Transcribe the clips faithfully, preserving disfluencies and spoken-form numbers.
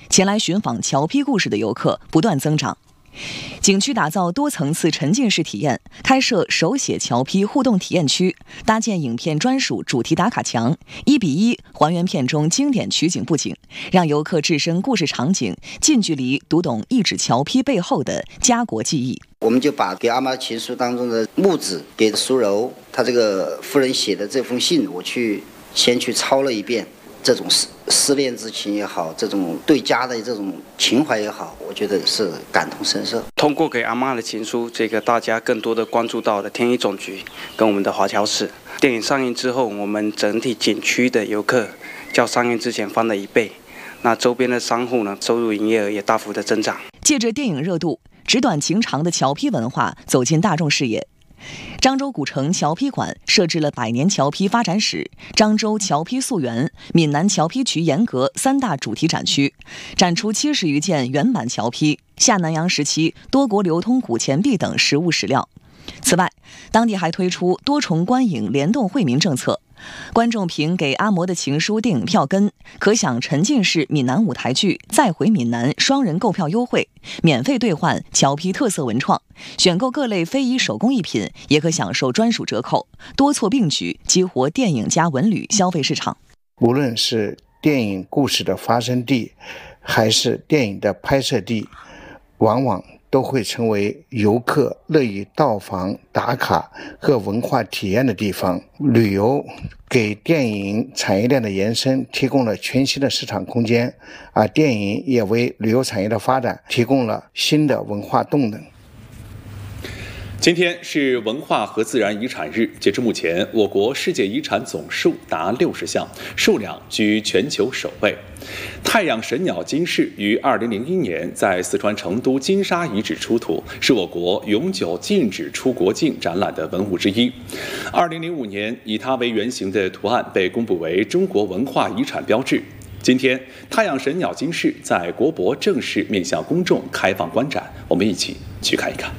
前来寻访桥批故事的游客不断增长。景区打造多层次沉浸式体验，开设手写桥批互动体验区，搭建影片专属主题打卡墙，一比一还原片中经典取景布景，让游客置身故事场景，近距离读懂一纸桥批背后的家国记忆。 我们就把给阿妈的情书当中的木子给苏柔，她这个夫人写的这封信，我去先去抄了一遍。这种思思念之情也好，这种对家的这种情怀也好，我觉得是感同身受。 通过给阿嬷的情书，这个大家更多的关注到了天一总局跟我们的华侨市。电影上映之后，我们整体景区的游客较上映之前翻了一倍，那周边的商户呢，收入营业额也大幅的增长。 借着电影热度，纸短情长的桥批文化走进大众视野。漳州古城桥批馆设置了百年桥批发展史、漳州桥批溯源、闽南桥批渠沿革三大主题展区，展出七十余件原版桥批、下南洋时期多国流通古钱币等实物史料。此外，当地还推出多重观影联动惠民政策，观众凭给阿嬷的情书电影票根，可享沉浸式闽南舞台剧再回闽南双人购票优惠，免费兑换桥批特色文创，选购各类非遗手工艺品也可享受专属折扣，多措并举，激活电影加文旅消费市场。 无论是电影故事的发生地，还是电影的拍摄地，往往都会成为游客乐于到访打卡和文化体验的地方。旅游给电影产业链的延伸提供了全新的市场空间，而电影也为旅游产业的发展提供了新的文化动能。 今天是文化和自然遗产日，截至目前，我国世界遗产总数达六十项，数量居全球首位。太阳神鸟金饰于二零零一年在四川成都金沙遗址出土，是我国永久禁止出国境展览的文物之一。二零零五年，以它为原型的图案被公布为中国文化遗产标志。今天，太阳神鸟金饰在国博正式面向公众开放观展，我们一起去看一看。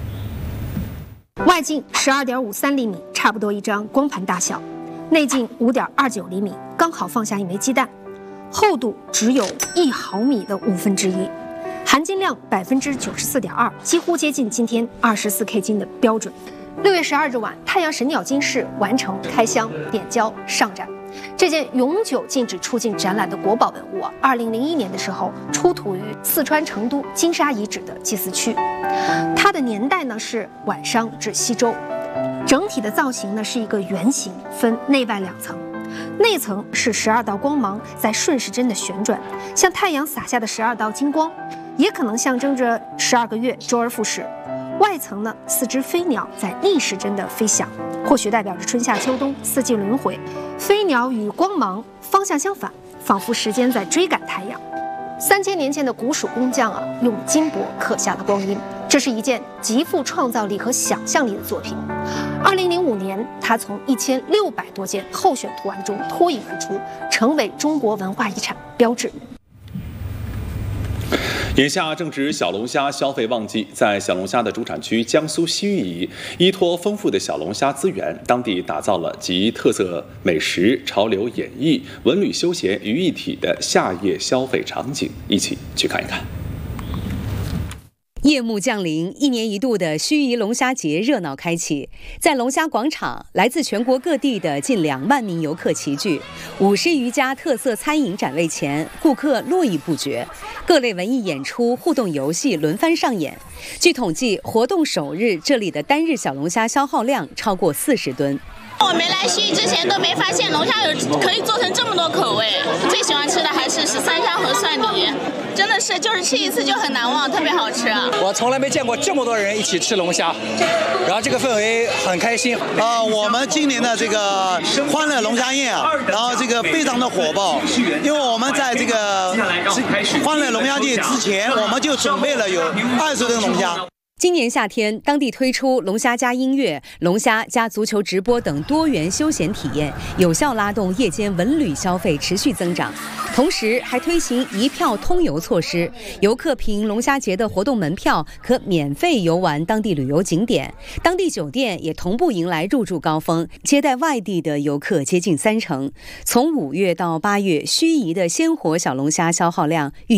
外径十二点五三厘米，差不多一张光盘大小；内径五点二九厘米，刚好放下一枚鸡蛋；厚度只有一毫米的五分之一，含金量百分之九十四点二，几乎接近今天二十四 K 金的标准。六月十二日晚，太阳神鸟金饰完成开箱、点胶、上展。这件永久禁止出境展览的国宝文物啊，二零零一年的时候出土于四川成都金沙遗址的祭祀区，它的年代呢是晚商至西周，整体的造型呢是一个圆形，分内外两层，内层是十二道光芒在顺时针的旋转，像太阳洒下的十二道金光，也可能象征着十二个月周而复始。外层呢，四只飞鸟在逆时针的飞翔，或许代表着春夏秋冬四季轮回。飞鸟与光芒方向相反，仿佛时间在追赶太阳。三千年前的古蜀工匠啊，用金箔刻下了光阴，这是一件极富创造力和想象力的作品。二零零五年，他从一千六百多件候选图案中脱颖而出，成为中国文化遗产标志。 眼下正值小龙虾消费旺季，在小龙虾的主产区江苏盱眙，依托丰富的小龙虾资源，当地打造了集特色美食、潮流演绎、文旅休闲于一体的夏夜消费场景，一起去看一看。 夜幕降临，一年一度的盱眙龙虾节热闹开启。在龙虾广场，来自全国各地的近两万名游客齐聚，五十余家特色餐饮展位前，顾客络绎不绝，各类文艺演出、互动游戏轮番上演。据统计，活动首日这里的单日小龙虾消耗量超过四十吨。 我没来盱眙之前都没发现龙虾有可以做成这么多口味，最喜欢吃的还是十三香和蒜泥，真的是就是吃一次就很难忘，特别好吃。 我从来没见过这么多人一起吃龙虾，然后这个氛围很开心。 呃，我们今年的这个欢乐龙虾宴啊，然后这个非常的火爆，因为我们在这个欢乐龙虾节之前，我们就准备了有二十吨龙虾。 今年夏天，当地推出龙虾加音乐、龙虾加足球直播等多元休闲体验，有效拉动夜间文旅消费持续增长。同时，还推行一票通游措施，游客凭龙虾节的活动门票可免费游玩当地旅游景点。当地酒店也同步迎来入住高峰，接待外地的游客接近三成。从五月到八月，盱眙的鲜活小龙虾消耗量预